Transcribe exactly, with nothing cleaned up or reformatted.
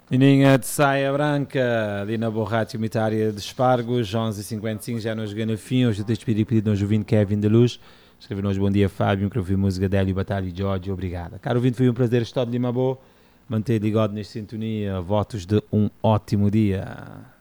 Nininha de saia branca, ali na borracha unitária de Espargos, onze e cinquenta e cinco, já nos ganha fim. Hoje eu te despedi pedido nos ouvinte Kevin da Luz. Escreve-nos bom dia, Fábio, que ouvi música dele, Batalha e Jorge, obrigada. Caro ouvinte, foi um prazer estar de Lima Boa. Manter ligado nesta sintonia, votos de um ótimo dia.